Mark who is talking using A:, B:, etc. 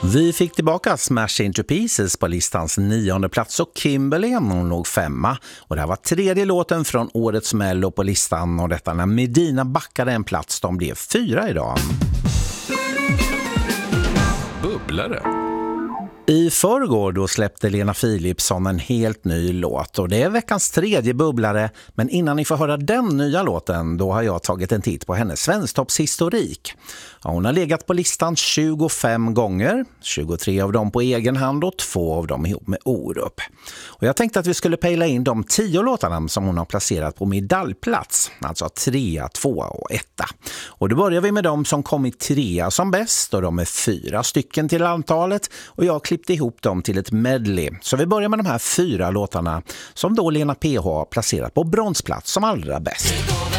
A: Vi fick tillbaka Smash Into Pieces på listans 9:e plats och Kimberly hon låg 5:a. Och det här var tredje låten från årets Mello på listan och detta när Medina backade en plats. De blev 4 idag.
B: Bubblare.
A: I förrgår då släppte Lena Philipsson en helt ny låt och det är veckans tredje bubblare, men innan ni får höra den nya låten då har jag tagit en titt på hennes svensktoppshistorik. Ja, hon har legat på listan 25 gånger, 23 av dem på egen hand och 2 av dem ihop med Orup. Och jag tänkte att vi skulle pejla in de 10 låtarna som hon har placerat på medaljplats, alltså 3, 2 och 1. Och då börjar vi med dem som kommit 3 som bäst och de är 4 stycken till antalet och jag klippte ihop dem till ett medley. Så vi börjar med de här 4 låtarna som då Lena PH har placerat på bronsplats som allra bäst.